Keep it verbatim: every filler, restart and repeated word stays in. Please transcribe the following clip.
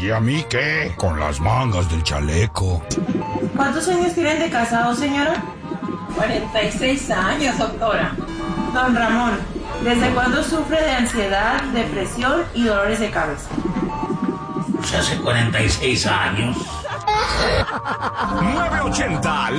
¿Y a mí qué? Con las mangas del chaleco. ¿Cuántos años tienen de casado, señora? cuarenta y seis años, doctora. Don Ramón, ¿desde cuándo sufre de ansiedad, depresión y dolores de cabeza? Pues hace cuarenta y seis años. nueve ochenta